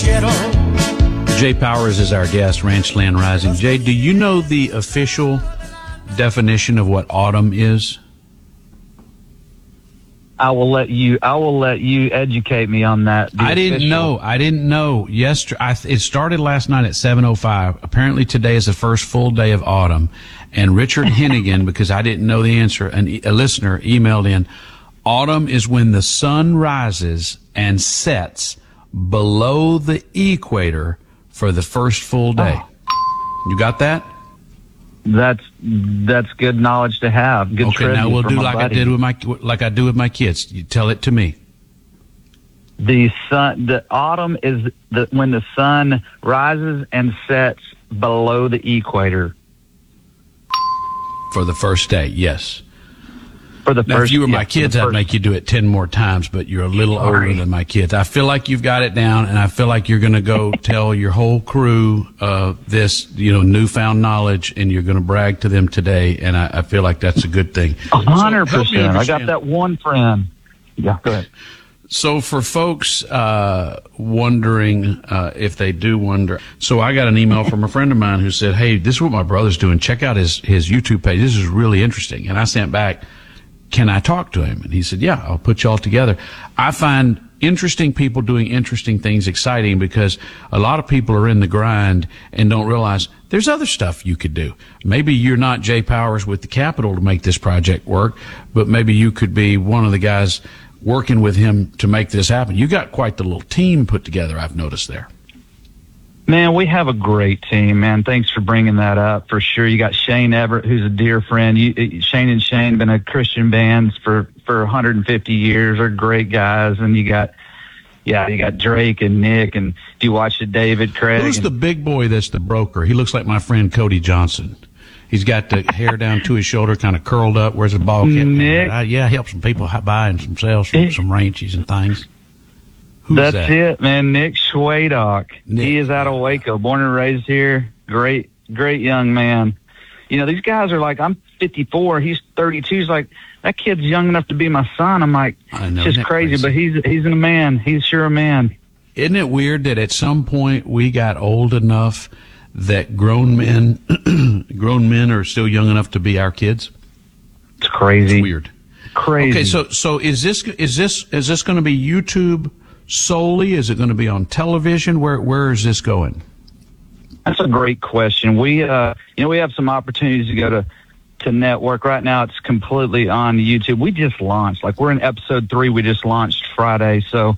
Jay Powers is our guest, Ranchland Rising. Jay, do you know the official definition of what autumn is? I will let you educate me on that. I didn't know. It started last night at 7:05. Apparently today is the first full day of autumn. And Richard Hennigan, because I didn't know the answer, a listener emailed in, autumn is when the sun rises and sets below the equator for the first full day. Oh. You got that? That's good knowledge to have. Good. Okay, now we'll do like I do with my kids. You tell it to me. The autumn is when the sun rises and sets below the equator. For the first day, yes. For the now, first, if you were my kids, I'd make you do it 10 more times, but you're a little older than my kids. I feel like you've got it down, and I feel like you're going to go tell your whole crew this, newfound knowledge, and you're going to brag to them today, and I feel like that's a good thing. 100%. I got that one friend. Yeah, go ahead. So for folks wondering if they do wonder, so I got an email from a friend of mine who said, hey, this is what my brother's doing. Check out his YouTube page. This is really interesting. And I sent back, can I talk to him? And he said, yeah, I'll put you all together. I find interesting people doing interesting things exciting because a lot of people are in the grind and don't realize there's other stuff you could do. Maybe you're not Jay Powers with the capital to make this project work, but maybe you could be one of the guys working with him to make this happen. You got quite the little team put together, I've noticed there. Man, we have a great team, man. Thanks for bringing that up, for sure. You got Shane Everett, who's a dear friend. Shane and Shane been a Christian bands for 150 years. They're great guys. And you got Drake and Nick, and do you watch it, David, Craig? Who's the big boy that's the broker? He looks like my friend Cody Johnson. He's got the hair down to his shoulder, kind of curled up. Where's the ball cap? Nick? Yeah, helps some people buy and some sales some ranches and things. That's it, man. Nick Schwadock. He is out of Waco, born and raised here. Great young man. These guys are like, I'm 54. He's 32. He's like, that kid's young enough to be my son. I'm like, it's just crazy, but he's a man. He's sure a man. Isn't it weird that at some point we got old enough that grown men are still young enough to be our kids? It's crazy. It's weird. Crazy. Okay, so is this going to be YouTube solely? Is it going to be on television? Where is this going? That's a great question. We we have some opportunities to go to network. Right now it's completely on YouTube. We just launched. Like, we're in episode 3. We just launched Friday. So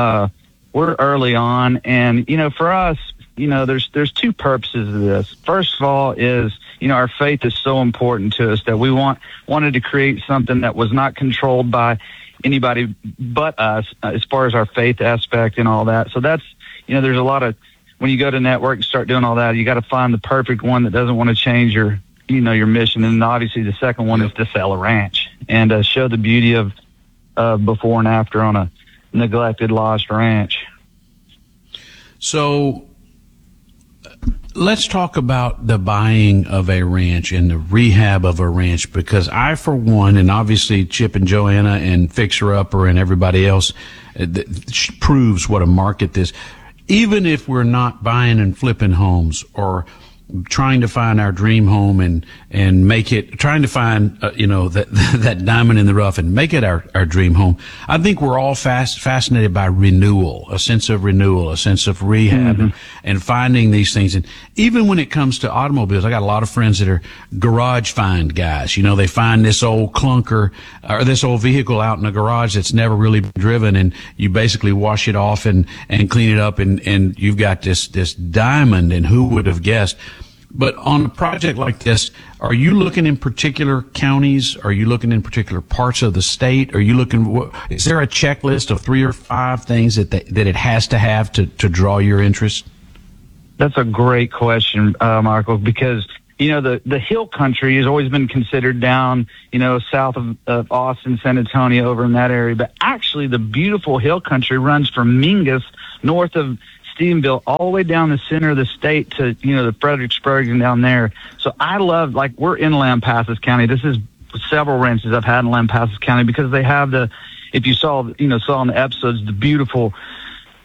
we're early on, and for us, there's two purposes of this. First of all is, our faith is so important to us that we wanted to create something that was not controlled by anybody but us, as far as our faith aspect and all that. So that's, there's a lot of, when you go to network and start doing all that, you got to find the perfect one that doesn't want to change your mission. And obviously the second one is to sell a ranch and show the beauty of before and after on a neglected, lost ranch. So let's talk about the buying of a ranch and the rehab of a ranch, because I, for one, and obviously Chip and Joanna and Fixer Upper and everybody else, proves what a market this. Even if we're not buying and flipping homes or trying to find our dream home and make it, trying to find, that diamond in the rough and make it our dream home. I think we're all fascinated by renewal, a sense of renewal, a sense of rehab, and finding these things. And even when it comes to automobiles, I got a lot of friends that are garage find guys. They find this old clunker or this old vehicle out in a garage that's never really been driven, and you basically wash it off and clean it up, and you've got this diamond. And who would have guessed? But on a project like this, are you looking in particular counties? Are you looking in particular parts of the state? Are you looking? Is there a checklist of 3 or 5 things that it has to have to draw your interest? That's a great question, Michael, because the hill country has always been considered down, south of Austin, San Antonio, over in that area. But actually, the beautiful hill country runs from Mingus, north of Stephenville, all the way down the center of the state to, the Fredericksburg and down there. So I love, we're in Lampasas County. This is several ranches I've had in Lampasas County because they have if you saw in the episodes, the beautiful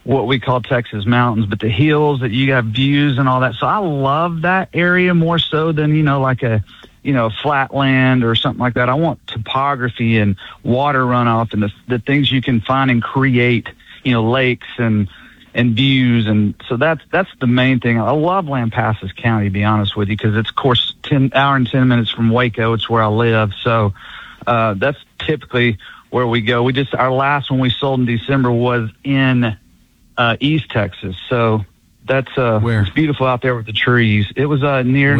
what we call Texas mountains, but the hills that you have views and all that. So I love that area more so than, like a flatland or something like that. I want topography and water runoff and the things you can find and create, lakes and views. And so that's the main thing. I love Lampasas County, to be honest with you, because it's, of course, 10 minutes from Waco. It's where I live. So that's typically where we go. Our last one we sold in December was in East Texas. So that's it's beautiful out there with the trees. It was near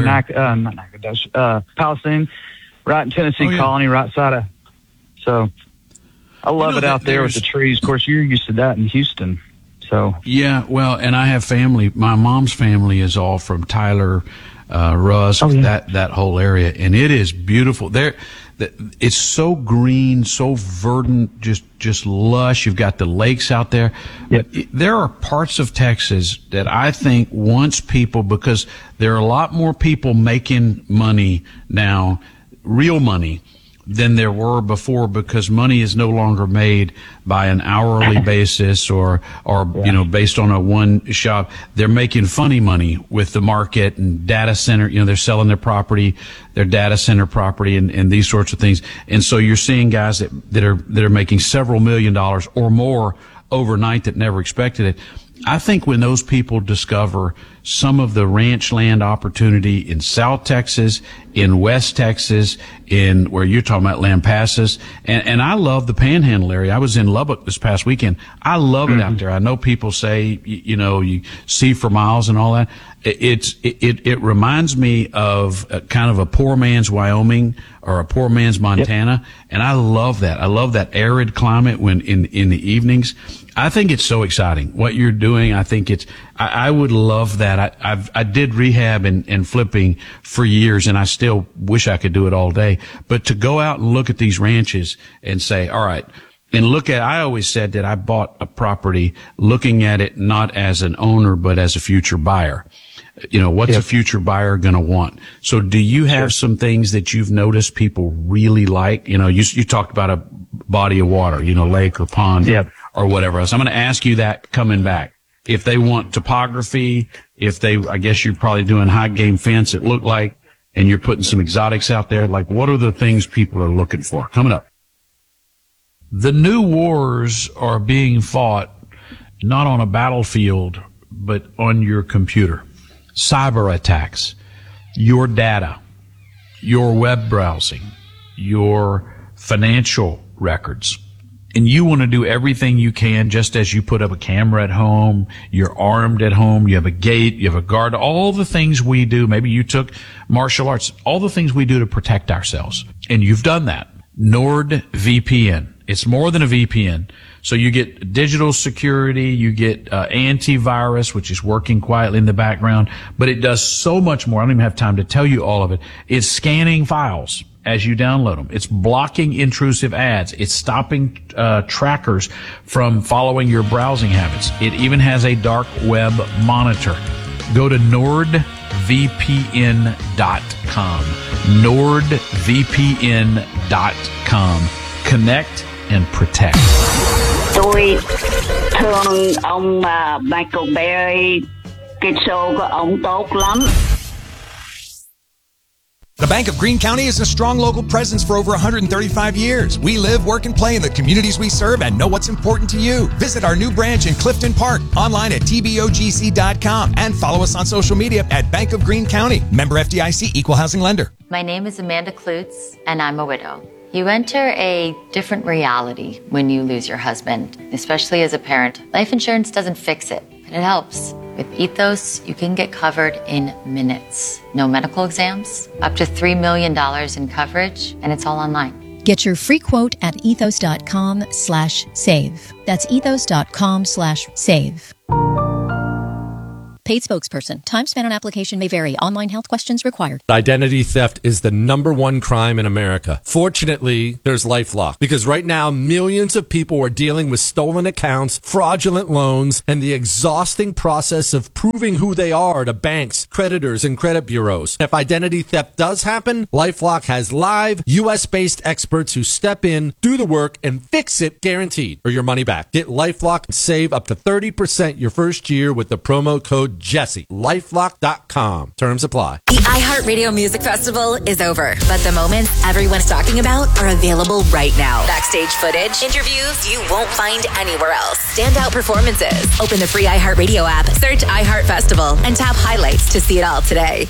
Palestine, right in Tennessee Colony, right side of. So I love it out there with the trees. Of course, you're used to that in Houston. So yeah, well, and I have family. My mom's family is all from Tyler, Rusk, that whole area, and it is beautiful there. It's so green, so verdant, just lush. You've got the lakes out there. Yep. But there are parts of Texas that I think once people, because there are a lot more people making money now, real money, than there were before, because money is no longer made by an hourly basis or based on a one shop. They're making funny money with the market and data center. They're selling their property, their data center property and these sorts of things. And so you're seeing guys that are making several $1 million or more overnight that never expected it. I think when those people discover some of the ranch land opportunity in South Texas, in West Texas, in where you're talking about Lampasas, and I love the Panhandle area. I was in Lubbock this past weekend. I love it out there. I know people say, you see for miles and all that. It reminds me of kind of a poor man's Wyoming or a poor man's Montana. Yep. And I love that. I love that arid climate when in the evenings. I think it's so exciting what you're doing. I think I would love that. I did rehab and flipping for years, and I still wish I could do it all day. But to go out and look at these ranches and say, all right, and I always said that I bought a property looking at it not as an owner, but as a future buyer. What's a future buyer going to want? So do you have some things that you've noticed people really like? You talked about a body of water, lake or pond or whatever else. I'm going to ask you that coming back. If they want topography, I guess you're probably doing high game fence, it looked like, and you're putting some exotics out there. Like, what are the things people are looking for? Coming up. The new wars are being fought not on a battlefield, but on your computer. Cyber attacks, your data, your web browsing, your financial records. And you want to do everything you can, just as you put up a camera at home, you're armed at home, you have a gate, you have a guard, all the things we do. Maybe you took martial arts, all the things we do to protect ourselves. And you've done that. NordVPN. It's more than a VPN. So you get digital security, you get antivirus, which is working quietly in the background, but it does so much more. I don't even have time to tell you all of it. It's scanning files as you download them. It's blocking intrusive ads. It's stopping trackers from following your browsing habits. It even has a dark web monitor. Go to NordVPN.com. NordVPN.com. Connect and protect. Tôi thương ông Michael Berry, cái show của ông tốt lắm. The Bank of Greene County is a strong local presence for over 135 years. We live, work, and play in the communities we serve and know what's important to you. Visit our new branch in Clifton Park, online at tbogc.com, and follow us on social media at Bank of Greene County. Member FDIC, Equal Housing Lender. My name is Amanda Klutz, and I'm a widow. You enter a different reality when you lose your husband, especially as a parent. Life insurance doesn't fix it, but it helps. With Ethos, you can get covered in minutes. No medical exams, up to $3 million in coverage, and it's all online. Get your free quote at ethos.com/save. That's ethos.com/save. Paid spokesperson. Time spent on application may vary. Online health questions required. Identity theft is the #1 crime in America. Fortunately, there's LifeLock, because right now millions of people are dealing with stolen accounts, fraudulent loans, and the exhausting process of proving who they are to banks, creditors, and credit bureaus. If identity theft does happen, LifeLock has live, U.S.-based experts who step in, do the work, and fix it, guaranteed, or your money back. Get LifeLock and save up to 30% your first year with the promo code Jesse. LifeLock.com. Terms apply. The iHeartRadio Music Festival is over, but the moments everyone's talking about are available right now. Backstage footage, interviews you won't find anywhere else. Standout performances. Open the free iHeartRadio app, search iHeart Festival, and tap highlights to see it all today.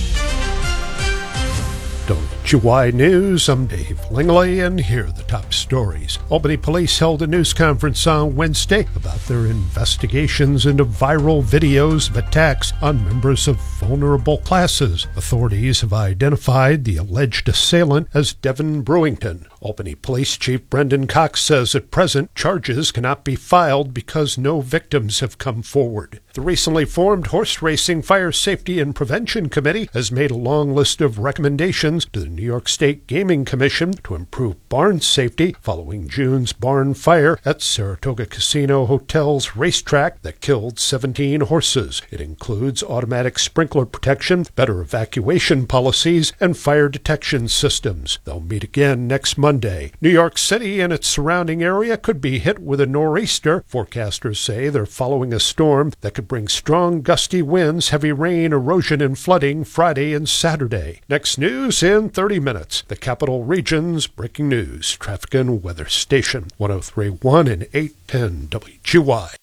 WGY News, I'm Dave Langley, and here are the top stories. Albany police held a news conference on Wednesday about their investigations into viral videos of attacks on members of vulnerable classes. Authorities have identified the alleged assailant as Devin Brewington. Albany Police Chief Brendan Cox says at present charges cannot be filed because no victims have come forward. The recently formed Horse Racing Fire Safety and Prevention Committee has made a long list of recommendations to the New York State Gaming Commission to improve barn safety following June's barn fire at Saratoga Casino Hotel's racetrack that killed 17 horses. It includes automatic sprinkler protection, better evacuation policies, and fire detection systems. They'll meet again next Monday. New York City and its surrounding area could be hit with a nor'easter. Forecasters say they're following a storm that could bring strong gusty winds, heavy rain, erosion, and flooding Friday and Saturday. Next news in 30 minutes. The Capital Region's breaking news. Traffic and weather station 103.1 and 810 WGY.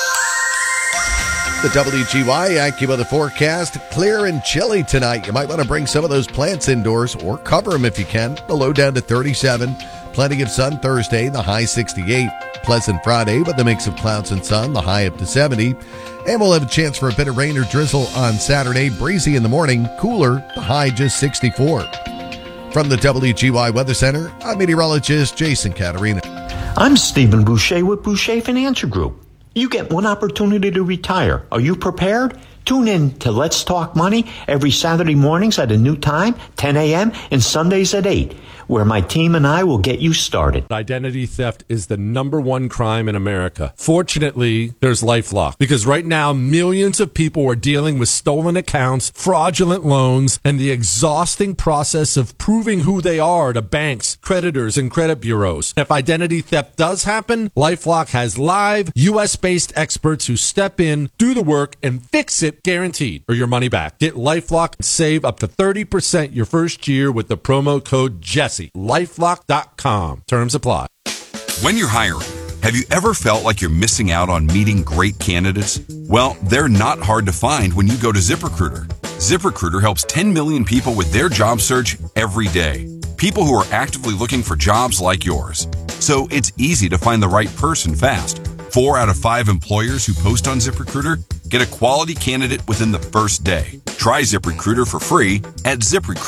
The WGY AccuWeather forecast, clear and chilly tonight. You might want to bring some of those plants indoors or cover them if you can. The low down to 37. Plenty of sun Thursday, the high 68. Pleasant Friday with a mix of clouds and sun, the high up to 70. And we'll have a chance for a bit of rain or drizzle on Saturday. Breezy in the morning, cooler, the high just 64. From the WGY Weather Center, I'm meteorologist Jason Caterina. I'm Stephen Boucher with Boucher Financial Group. You get one opportunity to retire. Are you prepared? Tune in to Let's Talk Money every Saturday mornings at a new time, 10 a.m., and Sundays at 8, where my team and I will get you started. Identity theft is the #1 crime in America. Fortunately, there's LifeLock, because right now millions of people are dealing with stolen accounts, fraudulent loans, and the exhausting process of proving who they are to banks, creditors, and credit bureaus. If identity theft does happen, LifeLock has live, U.S.-based experts who step in, do the work, and fix it, guaranteed, or your money back. Get LifeLock and save up to 30% your first year with the promo code Jesse. LifeLock.com. Terms apply. When you're hiring, have you ever felt like you're missing out on meeting great candidates? Well, they're not hard to find when you go to ZipRecruiter. ZipRecruiter helps 10 million people with their job search every day. People who are actively looking for jobs like yours. So it's easy to find the right person fast. 4 out of 5 employers who post on ZipRecruiter get a quality candidate within the first day. Try ZipRecruiter for free at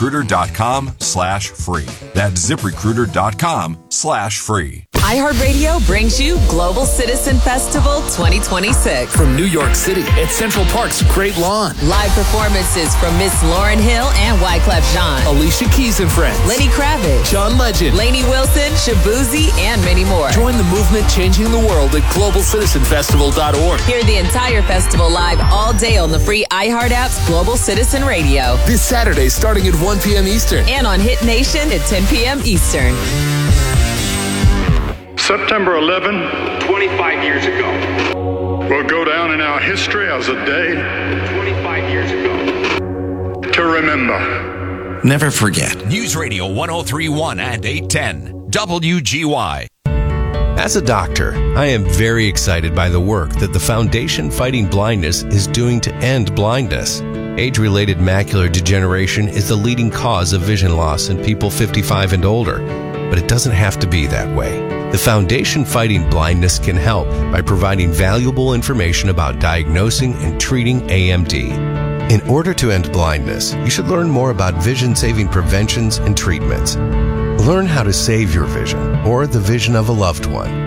ZipRecruiter.com/free. That's ZipRecruiter.com/free. iHeartRadio brings you Global Citizen Festival 2026. From New York City at Central Park's Great Lawn. Live performances from Miss Lauryn Hill and Wyclef Jean. Alicia Keys and Friends. Lenny Kravitz. John Legend. Lainey Wilson, Shabuzi, and many more. Join the movement changing the world at GlobalCitizenFestival.org. Hear the entire festival live all day on the free iHeart app's Global Citizen Radio. This Saturday starting at 1 p.m. Eastern. And on Hit Nation at 10 p.m. Eastern. September 11, 25 years ago, will go down in our history as a day 25 years ago, to remember. Never forget. News Radio 103.1 and 810 WGY. As a doctor, I am very excited by the work that the Foundation Fighting Blindness is doing to end blindness. Age-related macular degeneration is the leading cause of vision loss in people 55 and older, but it doesn't have to be that way. The Foundation Fighting Blindness can help by providing valuable information about diagnosing and treating AMD. In order to end blindness, you should learn more about vision-saving preventions and treatments. Learn how to save your vision or the vision of a loved one.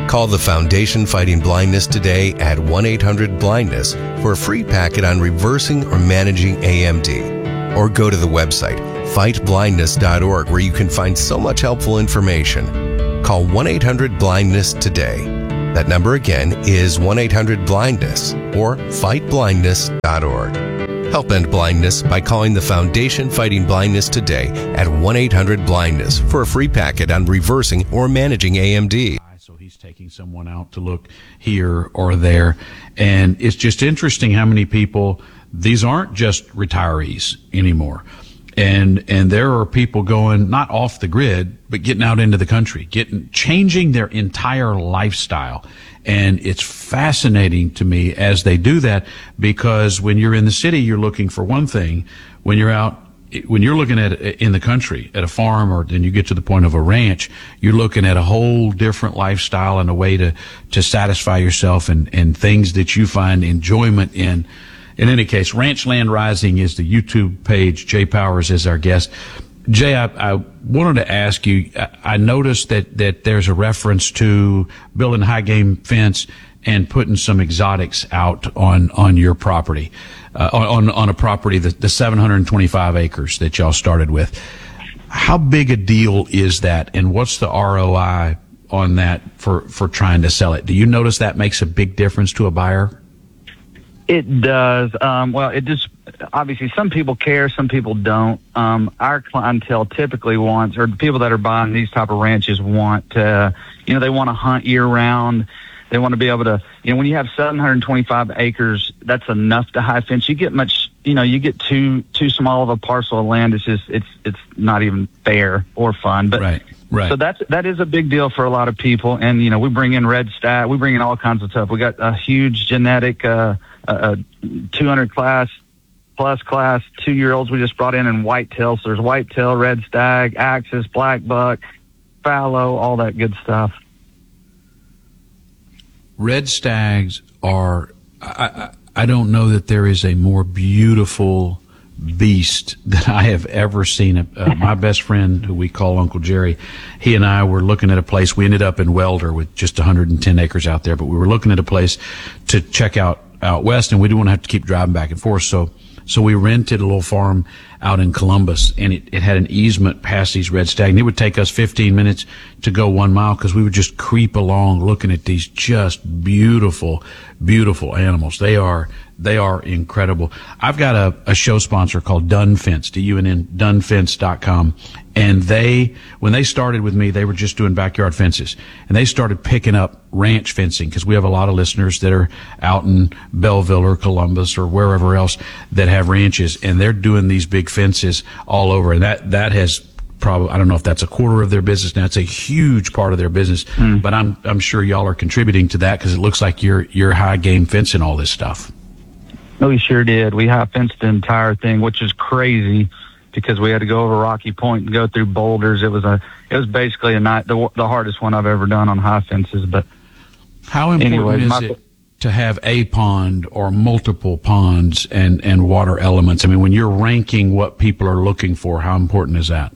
Call the Foundation Fighting Blindness today at 1-800-BLINDNESS for a free packet on reversing or managing AMD. Or go to the website fightblindness.org where you can find so much helpful information. Call 1-800-BLINDNESS today. That number again is 1-800-BLINDNESS or fightblindness.org. Help end blindness by calling the Foundation Fighting Blindness today at 1-800-BLINDNESS for a free packet on reversing or managing AMD. So he's taking someone out to look here or there. And it's just interesting how many people, these aren't just retirees anymore. And there are people going not off the grid, but getting out into the country, changing their entire lifestyle. And it's fascinating to me as they do that, because when you're in the city, you're looking for one thing. When you're looking at in the country at a farm, or then you get to the point of a ranch, you're looking at a whole different lifestyle and a way to satisfy yourself and things that you find enjoyment in. In any case, Ranchland Rising is the YouTube page. Jay Powers is our guest. Jay, I wanted to ask you, I noticed that there's a reference to building a high game fence and putting some exotics out on your property, on a property, the 725 acres that y'all started with. How big a deal is that, and what's the ROI on that for trying to sell it? Do you notice that makes a big difference to a buyer? It does. Well, it just, obviously some people care, some people don't. Our clientele typically wants, or the people that are buying these type of ranches want to, they want to hunt year round. They want to be able to, when you have 725 acres, that's enough to high fence. You get much, you get too small of a parcel of land. It's just, it's not even fair or fun. But right. So that is a big deal for a lot of people. And, we bring in red stag, we bring in all kinds of stuff. We got a huge genetic, 200 plus class 2-year-olds we just brought in whitetail. So there's whitetail, red stag, axis, black buck, fallow, all that good stuff. Red stags are, I don't know that there is a more beautiful beast that I have ever seen. My best friend, who we call Uncle Jerry, he and I were looking at a place. We ended up in Welder with just 110 acres out there, but we were looking at a place to check out west, and we didn't want to have to keep driving back and forth. So we rented a little farm out in Columbus, and it had an easement past these red stag. And it would take us 15 minutes to go 1 mile, because we would just creep along looking at these just beautiful, beautiful animals. They are incredible. I've got a show sponsor called Dunn Fence, DUNN, DunnFence.com. And when they started with me, they were just doing backyard fences. And they started picking up ranch fencing, because we have a lot of listeners that are out in Belleville or Columbus or wherever else that have ranches, and they're doing these big fences all over. And that has probably, I don't know if that's a quarter of their business now. It's a huge part of their business, but I'm sure y'all are contributing to that, because it looks like you're high game fencing all this stuff. No, we sure did. We high fenced the entire thing, which is crazy, because we had to go over Rocky Point and go through boulders. It was basically the hardest one I've ever done on high fences. But how important is it to have a pond or multiple ponds and water elements? I mean, when you're ranking what people are looking for, how important is that?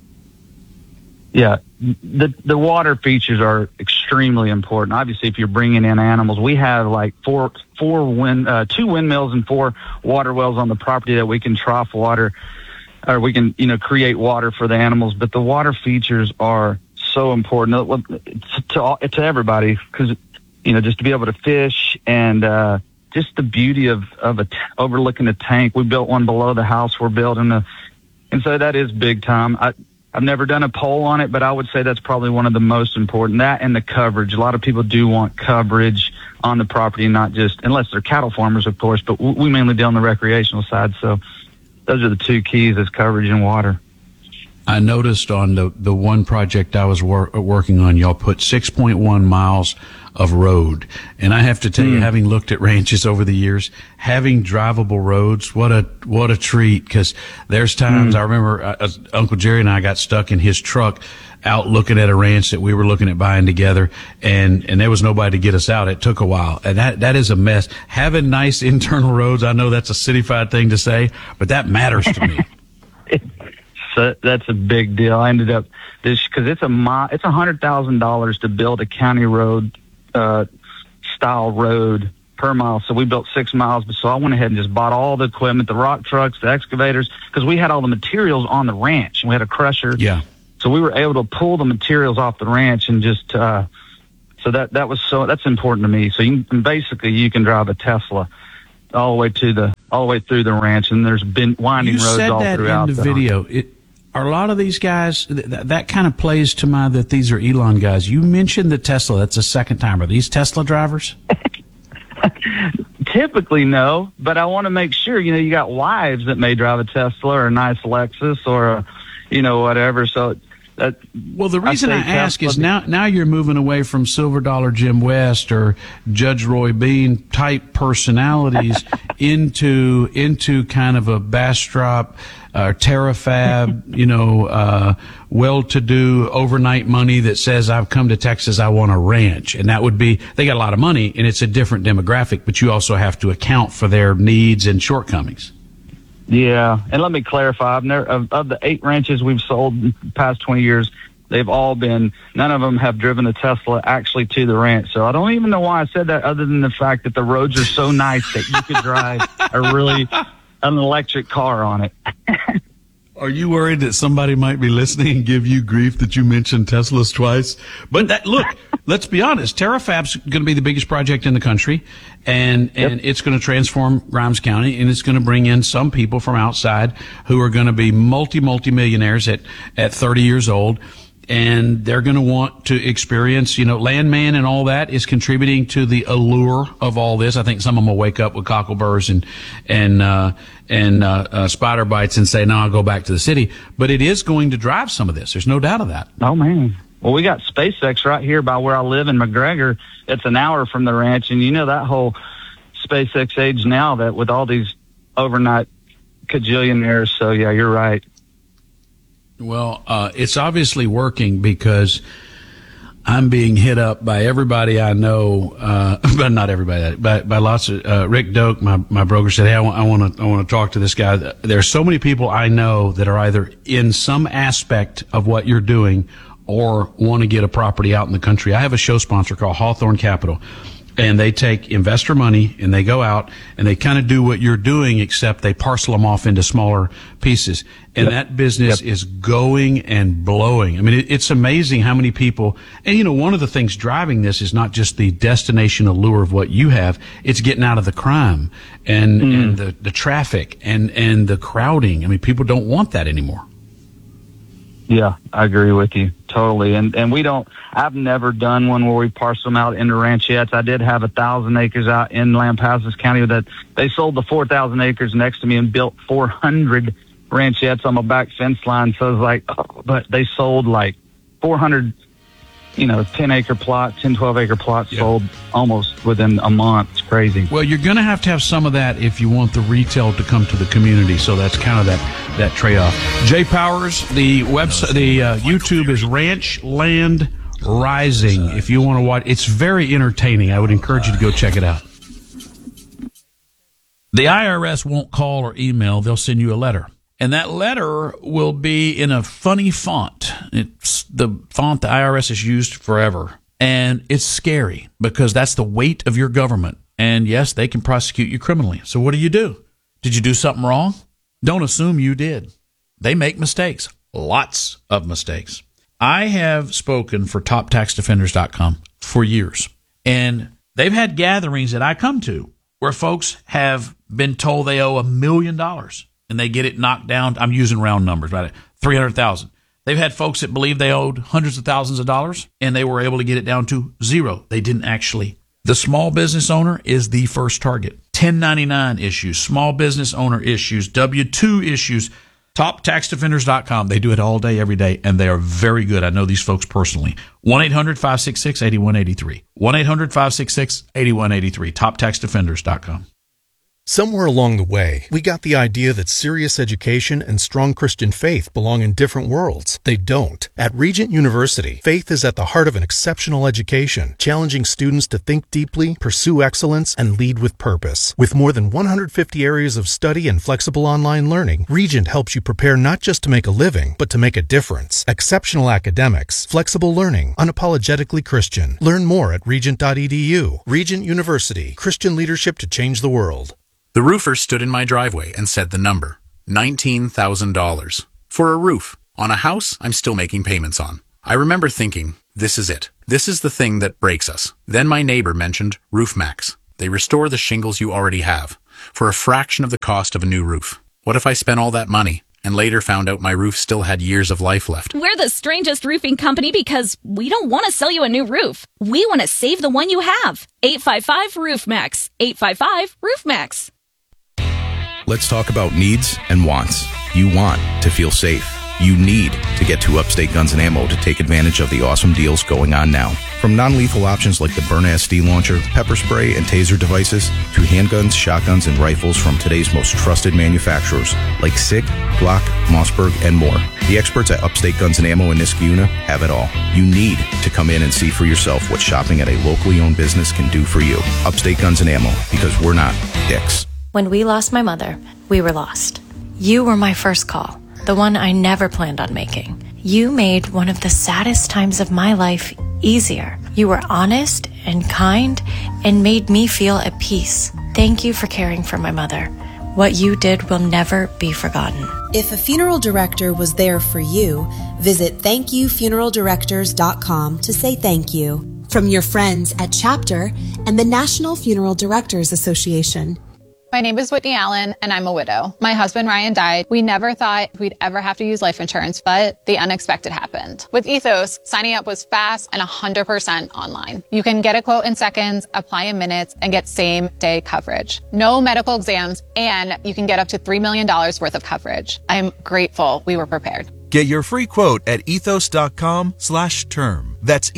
Yeah, the water features are extremely important. Obviously, if you're bringing in animals, we have like two windmills and 4 water wells on the property that we can trough water, or we can, create water for the animals. But the water features are so important to everybody, because, just to be able to fish, and just the beauty of overlooking a tank. We built one below the house we're building, and so that is big time. I've never done a poll on it, but I would say that's probably one of the most important. That and the coverage. A lot of people do want coverage on the property, not just, unless they're cattle farmers, of course, but we mainly deal on the recreational side. So those are the 2 keys, is coverage and water. I noticed on the one project I was working on, y'all put 6.1 miles of road. And I have to tell you, having looked at ranches over the years, having drivable roads, what a treat. Because there's times I remember Uncle Jerry and I got stuck in his truck out looking at a ranch that we were looking at buying together, and there was nobody to get us out. It took a while, and that is a mess. Having nice internal roads, I know that's a cityfied thing to say, but that matters to me. So that's a big deal. I ended up because it's $100,000 to build a county road style road per mile. So we built 6 miles. So I went ahead and just bought all the equipment, the rock trucks, the excavators, because we had all the materials on the ranch. We had a crusher. Yeah. So we were able to pull the materials off the ranch and just, so that's important to me. So you can drive a Tesla all the way through the ranch, and there's been winding roads all throughout. You said that in the video. Are a lot of these guys, that kind of plays to my that these are Elon guys. You mentioned the Tesla. That's the second time. Are these Tesla drivers? Typically, no, but I want to make sure, you got wives that may drive a Tesla or a nice Lexus or whatever. So the reason I ask is now you're moving away from Silver Dollar Jim West or Judge Roy Bean type personalities into kind of a Bastrop, Terrafab, well-to-do overnight money that says, I've come to Texas, I want a ranch. And that would be, they got a lot of money and it's a different demographic, but you also have to account for their needs and shortcomings. Yeah, and let me clarify, of the 8 ranches we've sold in the past 20 years, none of them have driven a Tesla actually to the ranch. So I don't even know why I said that, other than the fact that the roads are so nice that you could drive an electric car on it. Are you worried that somebody might be listening and give you grief that you mentioned Teslas twice? But look, let's be honest. Terrafab's going to be the biggest project in the country, and it's going to transform Grimes County, and it's going to bring in some people from outside who are going to be multi-millionaires at 30 years old. And they're going to want to experience, Landman and all that is contributing to the allure of all this. I think some of them will wake up with cockleburrs and spider bites and say, no, I'll go back to the city. But it is going to drive some of this. There's no doubt of that. Oh, man. Well, we got SpaceX right here by where I live in McGregor. It's an hour from the ranch. And that whole SpaceX age now, that with all these overnight cajillionaires. So, yeah, you're right. Well, it's obviously working because I'm being hit up by everybody I know, but not everybody, by lots of, Rick Doak, my broker said, hey, I want to talk to this guy. There are so many people I know that are either in some aspect of what you're doing or want to get a property out in the country. I have a show sponsor called Hawthorne Capital. And they take investor money and they go out and they kind of do what you're doing, except they parcel them off into smaller pieces. And that business is going and blowing. I mean, it's amazing how many people, and one of the things driving this is not just the destination allure of what you have, it's getting out of the crime and the traffic and the crowding. I mean, people don't want that anymore. Yeah, I agree with you totally. And I've never done one where we parcel them out into ranchettes. I did have 1,000 acres out in Lampasas County that they sold the 4,000 acres next to me and built 400 ranchettes on my back fence line. So it's like, but they sold like 400, 10-acre plots, 10, 12-acre plots sold almost within a month. It's crazy. Well, you're going to have some of that if you want the retail to come to the community. So that's kind of that trade-off. Jay Powers, the website, the YouTube is Ranch Land Rising. If you want to watch, it's very entertaining. I would encourage you to go check it out. The IRS won't call or email. They'll send you a letter. And that letter will be in a funny font. It's the font the IRS has used forever. And it's scary because that's the weight of your government. And yes, they can prosecute you criminally. So what do? Did you do something wrong? Don't assume you did. They make mistakes. Lots of mistakes. I have spoken for TopTaxDefenders.com for years. And they've had gatherings that I come to where folks have been told they owe $1 million. And they get it knocked down. I'm using round numbers, right? 300,000. They've had folks that believe they owed hundreds of thousands of dollars, and they were able to get it down to zero. They didn't actually. The small business owner is the first target. 1099 issues, small business owner issues, W-2 issues. TopTaxDefenders.com. They do it all day, every day, and they are very good. I know these folks personally. 1-800-566-8183. 1-800-566-8183. TopTaxDefenders.com. Somewhere along the way, we got the idea that serious education and strong Christian faith belong in different worlds. They don't. At Regent University, faith is at the heart of an exceptional education, challenging students to think deeply, pursue excellence, and lead with purpose. With more than 150 areas of study and flexible online learning, Regent helps you prepare not just to make a living, but to make a difference. Exceptional academics, flexible learning, unapologetically Christian. Learn more at regent.edu. Regent University, Christian leadership to change the world. The roofer stood in my driveway and said the number, $19,000. For a roof, on a house I'm still making payments on. I remember thinking, this is it. This is the thing that breaks us. Then my neighbor mentioned RoofMax. They restore the shingles you already have, for a fraction of the cost of a new roof. What if I spent all that money, and later found out my roof still had years of life left? We're the strangest roofing company because we don't want to sell you a new roof. We want to save the one you have. 855-ROOFMAX. 855-ROOFMAX. Let's talk about needs and wants. You want to feel safe. You need to get to Upstate Guns and Ammo to take advantage of the awesome deals going on now. From non-lethal options like the Byrna SD launcher, pepper spray, and taser devices, to handguns, shotguns, and rifles from today's most trusted manufacturers like SIG, Glock, Mossberg, and more. The experts at Upstate Guns and Ammo in Niskayuna have it all. You need to come in and see for yourself what shopping at a locally owned business can do for you. Upstate Guns and Ammo, because we're not dicks. When we lost my mother, we were lost. You were my first call, the one I never planned on making. You made one of the saddest times of my life easier. You were honest and kind and made me feel at peace. Thank you for caring for my mother. What you did will never be forgotten. If a funeral director was there for you, visit thankyoufuneraldirectors.com to say thank you. From your friends at Chapter and the National Funeral Directors Association. My name is Whitney Allen, and I'm a widow. My husband, Ryan, died. We never thought we'd ever have to use life insurance, but the unexpected happened. With Ethos, signing up was fast and 100% online. You can get a quote in seconds, apply in minutes, and get same-day coverage. No medical exams, and you can get up to $3 million worth of coverage. I'm grateful we were prepared. Get your free quote at ethos.com/term. That's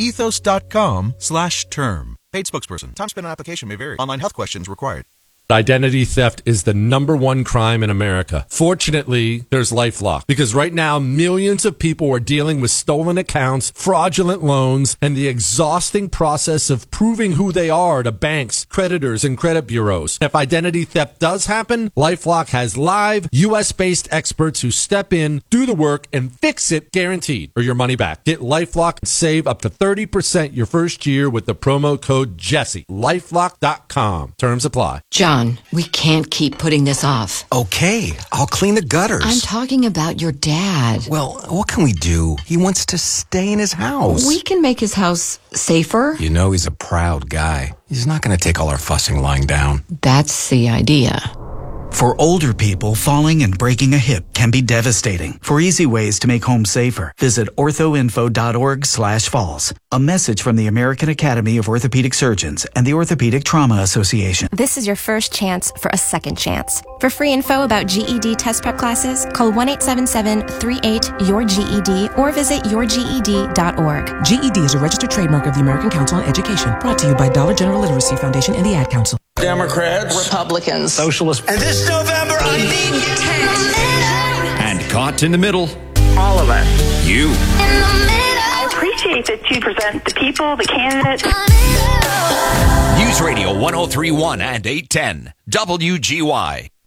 ethos.com/term. Paid spokesperson. Time spent on application may vary. Online health questions required. Identity theft is the #1 crime in America. Fortunately, there's LifeLock, because right now millions of people are dealing with stolen accounts, fraudulent loans, and the exhausting process of proving who they are to banks, creditors, and credit bureaus. If identity theft does happen, LifeLock has live US-based experts who step in, do the work, and fix it guaranteed, or your money back. Get LifeLock and save up to 30% your first year with the promo code Jesse. LifeLock.com. Terms apply. John, we can't keep putting this off. Okay, I'll clean the gutters. I'm talking about your dad. Well, what can we do? He wants to stay in his house. We can make his house safer. You know he's a proud guy. He's not going to take all our fussing lying down. That's the idea. For older people, falling and breaking a hip can be devastating. For easy ways to make home safer, visit orthoinfo.org/falls. A message from the American Academy of Orthopedic Surgeons and the Orthopedic Trauma Association. This is your first chance for a second chance. For free info about GED test prep classes, call 1-877-38-YOUR-GED or visit yourged.org. GED is a registered trademark of the American Council on Education. Brought to you by Dollar General Literacy Foundation and the Ad Council. Democrats, Republicans, Socialists, and this November, And caught in the middle. all of us. You. I appreciate that you present the people, the candidates. News Radio 1031 and 810. WGY.